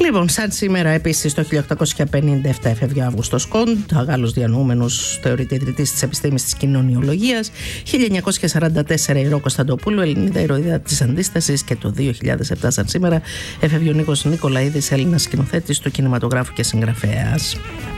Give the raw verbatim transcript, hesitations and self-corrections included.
Λοιπόν, σαν σήμερα επίσης το χίλια οκτακόσια πενήντα επτά έφευγε ο Αύγουστος Κοντ, Γάλλος διανοούμενος, θεωρείται ιδρυτής της επιστήμης της κοινωνιολογίας. χίλια εννιακόσια σαράντα τέσσερα η Ρο Κωνσταντοπούλου, Ελληνίδα ηρωίδα της Αντίστασης. Και το δύο χιλιάδες επτά, σαν σήμερα, έφευγε ο Νίκος Νικολαίδης, Έλληνας σκηνοθέτης του κινηματογράφου και συγγραφέας.